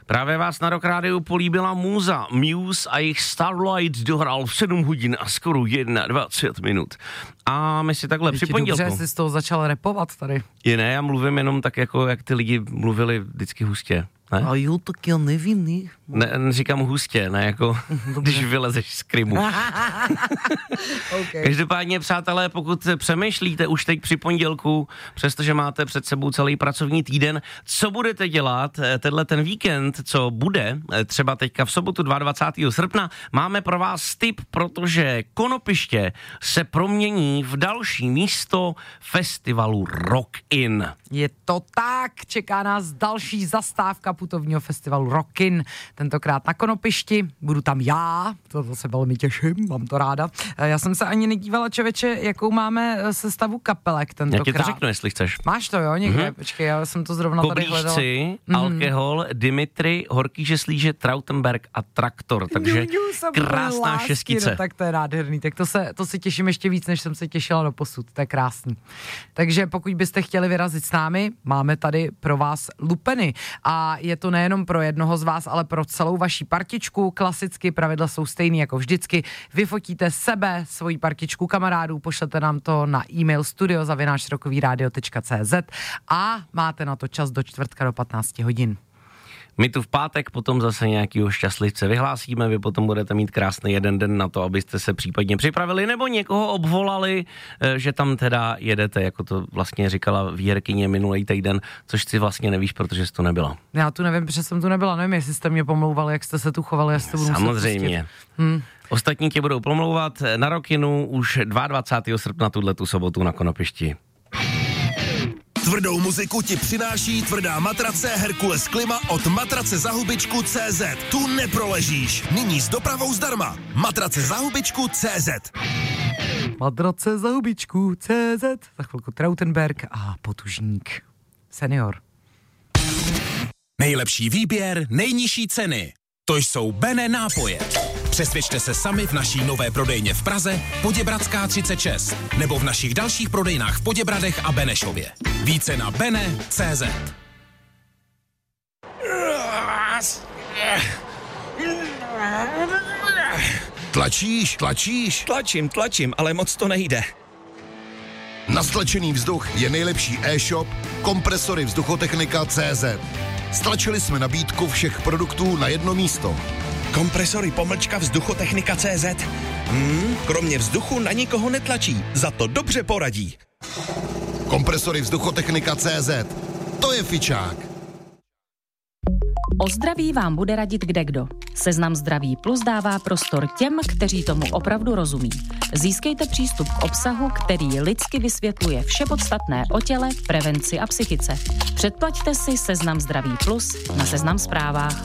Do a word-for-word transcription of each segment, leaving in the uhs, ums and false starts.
Právě vás na Rock Rádiu políbila Muza. Muse a jejich Starlight dohrál v sedm hodin a skoro dvacet jedna minut. A my si takhle při pondělku. Dobře, jsi z toho začal rapovat tady. Je ne, já mluvím jenom tak, jako jak ty lidi mluvili vždycky hustě. Ne? A jo, tak já nevím. Ne, říkám hustě, ne jako když vylezeš z Krymu. Okay. Každopádně, přátelé, pokud přemýšlíte už teď při pondělku, přestože máte před sebou celý pracovní týden, co budete dělat tenhle ten víkend, co bude, třeba teďka v sobotu dvacátého druhého srpna, máme pro vás tip, protože Konopiště se promění v další místo festivalu Rock In. Je to tak, čeká nás další zastávka putovního festivalu Rock In, tentokrát na Konopišti, budu tam já, to se velmi těším, mám to ráda. Já jsem se ani nedívala, čověče, jakou máme sestavu kapelek tentokrát. Já ti to řeknu, jestli chceš. Máš to, jo, někde, mm-hmm. počkej, já jsem to zrovna tady hledala. Koblížci, mm-hmm. Alkohol, Dimitri, Horký žeslíže, Trautenberg a Traktor, takže krásná lásky, šestice. No, tak to je nádherný, tak to se, to si těším ještě víc, než jsem se těšila doposud, to je krásný. Takže pokud byste chtěli vyrazit s námi, máme tady pro vás lupeny a je to nejenom pro jednoho z vás, ale pro celou vaší partičku. Klasicky pravidla jsou stejný jako vždycky. Vyfotíte sebe, svoji partičku kamarádů, pošlete nám to na e-mail studio zavináč rokovýradio tečka cé zet a máte na to čas do čtvrtka do patnáct hodin. My tu v pátek potom zase nějakýho šťastlivce vyhlásíme, vy potom budete mít krásný jeden den na to, abyste se případně připravili nebo někoho obvolali, že tam teda jedete, jako to vlastně říkala výherkyně minulý týden, což si vlastně nevíš, protože jsi tu nebyla. Já tu nevím, protože jsem tu nebyla, nevím, jestli jste mě pomlouvali, jak jste se tu chovali, jestli to budu samozřejmě. Hmm. Ostatní tě budou pomlouvat na Rockinu už dvacátého druhého srpna tuhletu sobotu na Konopišti. Tvrdou muziku ti přináší tvrdá matrace Herkules Klima od matrace za hubičku tečka cé zet. Tu neproležíš. Nyní s dopravou zdarma. Matrace za hubičku tečka cé zet. Matrace za hubičku tečka cé zet. Za chvilku Trautenberg a Potužník. Senior. Nejlepší výběr, nejnižší ceny. To jsou Bene nápoje. Přesvědčte se sami v naší nové prodejně v Praze, Poděbradská třicet šest, nebo v našich dalších prodejnách v Poděbradech a Benešově. Více na bene tečka cé zet. Tlačíš, tlačíš? Tlačím, tlačím, ale moc to nejde. Na stlačený vzduch je nejlepší e-shop Kompresory vzduchotechnika tečka cé zet. Stlačili jsme nabídku všech produktů na jedno místo. Kompresory pomlčka vzduchotechnika tečka cé zet. Hmm, kromě vzduchu na nikoho netlačí, za to dobře poradí. Kompresory vzduchotechnika tečka cé zet. To je fičák. O zdraví vám bude radit kdekdo. Seznam Zdraví Plus dává prostor těm, kteří tomu opravdu rozumí. Získejte přístup k obsahu, který lidsky vysvětluje vše podstatné o těle, prevenci a psychice. Předplaťte si Seznam Zdraví Plus na Seznam Zprávách.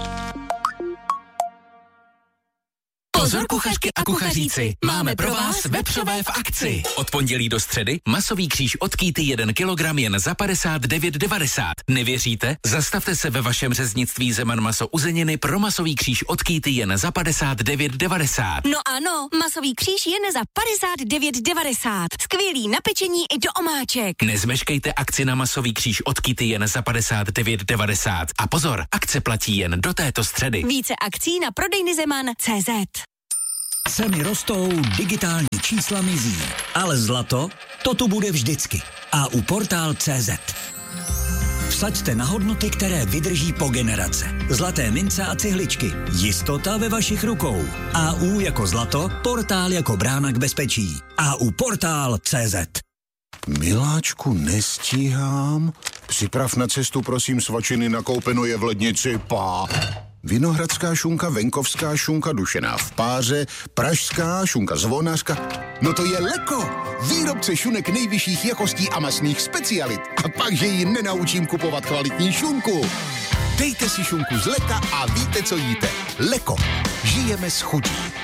Pozor kuchařky a kuchaříci, máme pro vás vepřové v akci. Od pondělí do středy masový kříž od Kýty jeden kilogram jen za padesát devět devadesát. Nevěříte? Zastavte se ve vašem řeznictví Zeman maso uzeniny pro masový kříž od Kýty jen za padesát devět devadesát. No ano, masový kříž jen za padesát devět devadesát. Skvělý na pečení i do omáček. Nezmeškejte akci na masový kříž od Kýty jen za padesát devět devadesát. A pozor, akce platí jen do této středy. Více akcí na prodejny Zeman tečka cé zet. Ceny rostou, digitální čísla mizí, ale zlato, to tu bude vždycky. A u portál tečka cé zet. Vsaďte na hodnoty, které vydrží po generace. Zlaté mince a cihličky. Jistota ve vašich rukou. A U jako zlato, portál jako brána k bezpečí. A U portál tečka cé zet. Miláčku, nestíhám. Připrav na cestu, prosím, svačiny nakoupeno je v lednici, pá. Vinohradská šunka, venkovská šunka, dušená v páře, pražská šunka zvonářka. No to je Leko, výrobce šunek nejvyšších jakostí a masných specialit. A pak, že ji nenaučím kupovat kvalitní šunku. Dejte si šunku z Leka a víte, co jíte. Leko, žijeme s chutí.